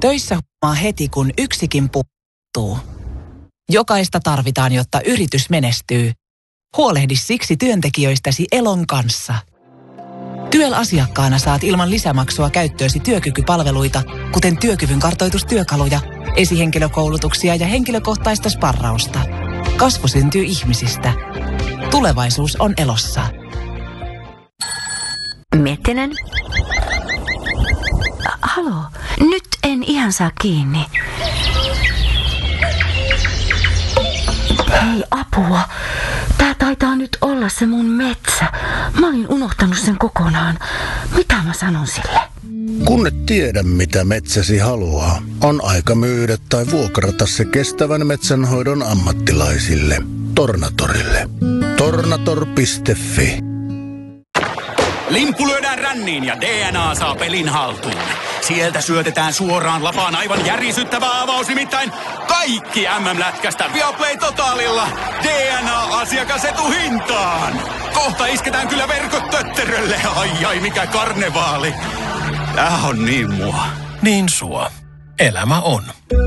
Töissä huomaa heti, kun yksikin puuttuu. Jokaista tarvitaan, jotta yritys menestyy. Huolehdi siksi työntekijöistäsi Elon kanssa. TYEL-asiakkaana saat ilman lisämaksua käyttöösi työkykypalveluita, kuten työkyvyn kartoitustyökaluja, esihenkilökoulutuksia ja henkilökohtaista sparrausta. Kasvu syntyy ihmisistä. Tulevaisuus on Elossa. Miettinen. Halo, nyt en ihan saa kiinni. Hei, apua. Tää taitaa nyt olla se mun metsä. Mä olin unohtanut sen kokonaan. Mitä mä sanon sille? Kun et tiedä, mitä metsäsi haluaa, on aika myydä tai vuokrata se kestävän metsänhoidon ammattilaisille. Tornatorille. Tornator.fi. Limppu lyödään ränniin ja DNA saa pelin haltuun. Sieltä syötetään suoraan lapaan aivan järisyttävä avaus, nimittäin kaikki MM-lätkästä Viaplay Totalilla DNA-asiakasetuhintaan. Kohta isketään kyllä verkot tötterölle. Ai mikä karnevaali. Tää on niin mua. Niin sua. Elämä on.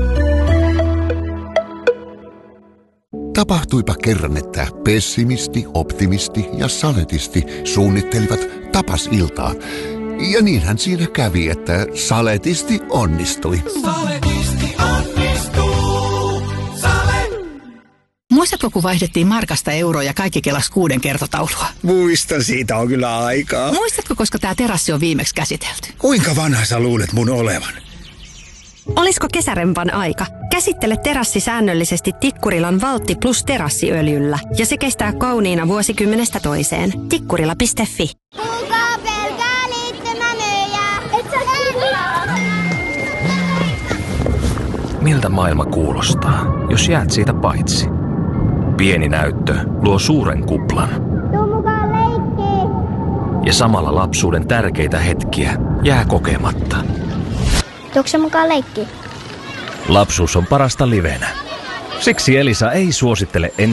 Tapahtuipa kerran, että pessimisti, optimisti ja saletisti suunnittelivat tapasiltaa. Ja niinhän siinä kävi, että saletisti onnistui. Saletisti onnistuu. Muistatko, kun vaihdettiin markasta euroon ja kaikki kelas 6 kertotaulua? Muistan, siitä on kyllä aikaa. Muistatko, koska tämä terassi on viimeksi käsitelty? Kuinka vanha sä luulet mun olevan? Olisiko kesärempan aika? Käsittele terassi säännöllisesti Tikkurilan Valtti Plus terassiöljyllä ja se kestää kauniina vuosikymmenestä toiseen. Tikkurila.fi. Kuka pelkää liittymämyyjää? Et sä Miltä maailma kuulostaa, jos jäät siitä paitsi? Pieni näyttö luo suuren kuplan. Tuu mukaan leikkiin. Ja samalla lapsuuden tärkeitä hetkiä jää kokematta. Tuutko mukaan leikkiin? Lapsuus on parasta livenä. Siksi Elisa ei suosittele